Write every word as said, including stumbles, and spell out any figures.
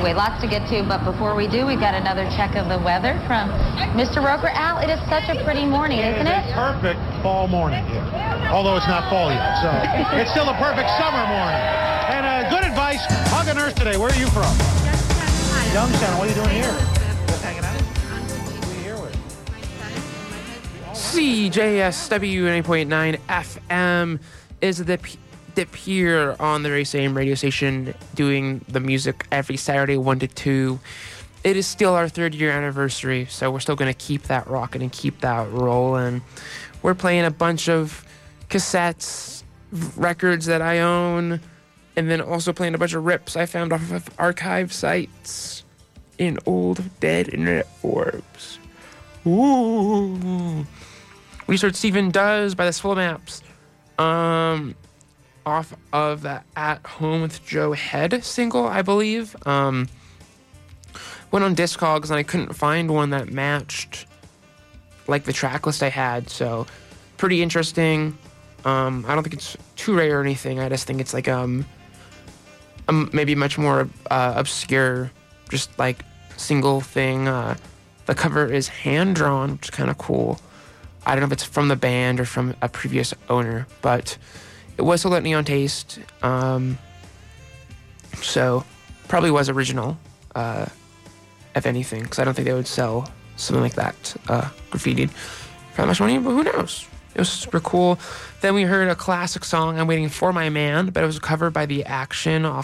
Anyway, lots to get to, but before we do, we've got another check of the weather from Mister Roker. Al, it is such a pretty morning, isn't it? It's a perfect fall morning here, although it's not fall yet, so it's still a perfect summer morning. And uh, good advice, hug a nurse today. Where are you from? Youngstown. What are you doing here? Just hanging out? Who are you here with? C J S W ninety point nine F M is the P- the Pier on the very same radio station, doing the music every Saturday, one to two. It is still our third year anniversary, so we're still going to keep that rocking and keep that rolling. We're playing a bunch of cassettes, records that I own, and then also playing a bunch of rips I found off of archive sites in old dead internet orbs. Ooh. We heard Steven Does by the Swell Maps. Um... off of the At Home with Joe Head single, I believe. Um, went on Discogs and I couldn't find one that matched like the track list I had, so pretty interesting. Um, I don't think it's too rare or anything. I just think it's like um, um maybe much more uh, obscure, just like single thing. Uh, the cover is hand drawn, which is kind of cool. I don't know if it's from the band or from a previous owner, but it was sold at Neon Taste, um, so probably was original, uh, if anything, because I don't think they would sell something like that, uh, graffitied for that much money, but who knows? It was super cool. Then we heard a classic song, I'm Waiting for My Man, but it was covered by The Action off